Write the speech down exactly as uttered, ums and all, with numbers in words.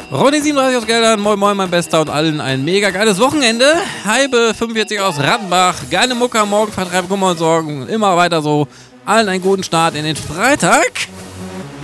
Ronny siebenunddreißig aus Geldern, moin moin mein Bester und allen ein mega geiles Wochenende. Heibe fünfundvierzig aus Rattenbach, geile Mucke am Morgen, Vertreib, Kummer und Sorgen, immer weiter so. Allen einen guten Start in den Freitag.